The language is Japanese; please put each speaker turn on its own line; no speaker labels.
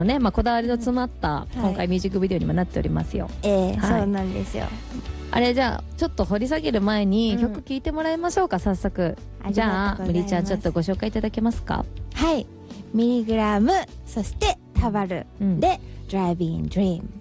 ね、まあ、こだわりの詰まった今回ミュージックビデオにもなっておりますよ。
はい、そうなんですよ。
あれ、じゃあちょっと掘り下げる前に曲聴いてもらいましょうか、早速。じゃあミリちゃんちょっとご紹介いただけますか。
はい、ミリグラム、そしてタバルで、Driving Dream。